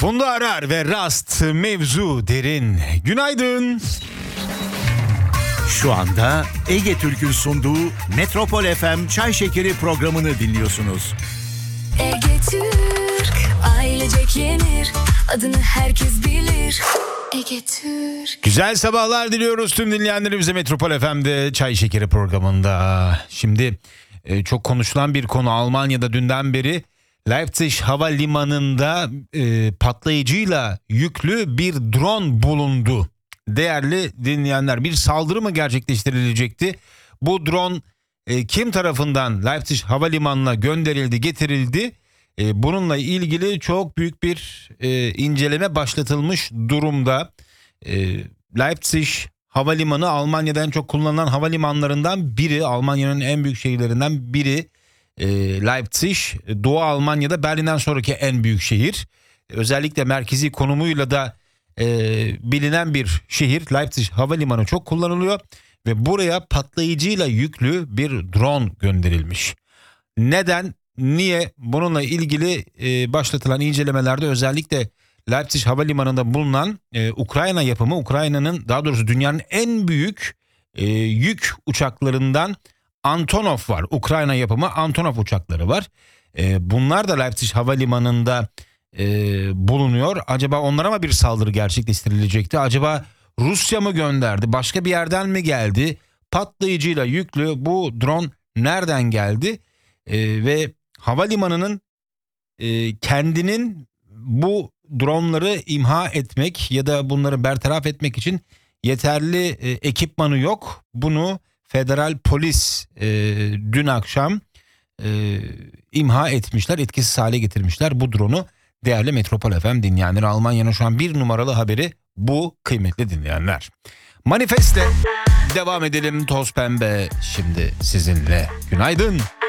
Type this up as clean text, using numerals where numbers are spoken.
Funda Arar ve Rast, mevzu derin. Günaydın. Şu anda Ege Türk'ün sunduğu Metropol FM Çay Şekeri programını dinliyorsunuz. Ege Türk, ailecek yenir, adını herkes bilir. Ege Türk. Güzel sabahlar diliyoruz tüm dinleyenlerimize Metropol FM'de Çay Şekeri programında. Şimdi çok konuşulan bir konu, Almanya'da dünden beri Leipzig Havalimanı'nda patlayıcıyla yüklü bir drone bulundu. Değerli dinleyenler, bir saldırı mı gerçekleştirilecekti? Bu drone kim tarafından Leipzig Havalimanı'na gönderildi, getirildi? Bununla ilgili çok büyük bir inceleme başlatılmış durumda. Leipzig Havalimanı Almanya'da en çok kullanılan havalimanlarından biri. Almanya'nın en büyük şehirlerinden biri. Leipzig, Doğu Almanya'da Berlin'den sonraki en büyük şehir. Özellikle merkezi konumuyla da bilinen bir şehir. Leipzig Havalimanı çok kullanılıyor ve buraya patlayıcıyla yüklü bir drone gönderilmiş. Neden? Niye? Bununla ilgili başlatılan incelemelerde özellikle Leipzig Havalimanı'nda bulunan Ukrayna yapımı, Ukrayna'nın, daha doğrusu dünyanın en büyük yük uçaklarından Antonov var. Ukrayna yapımı Antonov uçakları var. Bunlar da Leipzig Havalimanı'nda bulunuyor. Acaba onlara mı bir saldırı gerçekleştirilecekti? Acaba Rusya mı gönderdi? Başka bir yerden mi geldi? Patlayıcıyla yüklü bu drone nereden geldi? Ve havalimanının kendinin bu dronları imha etmek ya da bunları bertaraf etmek için yeterli ekipmanı yok. Bunu federal polis dün akşam imha etmişler, etkisiz hale getirmişler bu drone'u. Değerli Metropol FM dinleyenleri, Almanya'nın şu an bir numaralı haberi bu, kıymetli dinleyenler. Manifeste devam edelim, toz pembe şimdi sizinle. Günaydın.